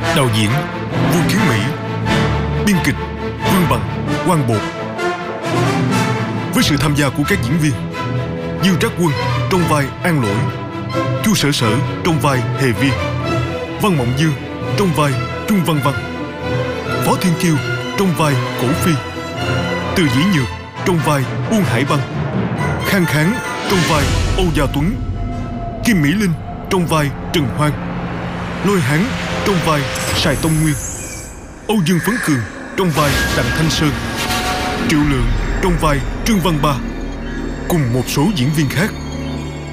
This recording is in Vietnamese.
Đạo diễn Vương Kiến Mỹ. Biên kịch Vương Bằng, Quang Bột. Với sự tham gia của các diễn viên: Diêu Trác Quân trong vai An Lỗi, Chu Sở Sở trong vai Hề Viên, Văn Mộng Dương trong vai Trung Văn Văn, Phó Thiên Kiêu trong vai Cổ Phi, Từ Dĩ Nhược trong vai Uông Hải Băng, Khang Kháng trong vai Âu Gia Tuấn, Kim Mỹ Linh trong vai Trần Hoang, Lôi Hán trong vai Sài Tông Nguyên, Âu Dương Phấn Cường trong vai Đặng Thanh Sơn, Triệu Lượng trong vai Trương Văn Ba, cùng một số diễn viên khác.